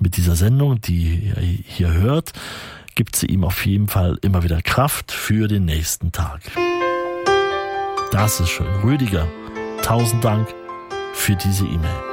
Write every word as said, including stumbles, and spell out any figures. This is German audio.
mit dieser Sendung, die ihr hier hört, gibt sie ihm auf jeden Fall immer wieder Kraft für den nächsten Tag. Das ist schön. Rüdiger, tausend Dank für diese E-Mail.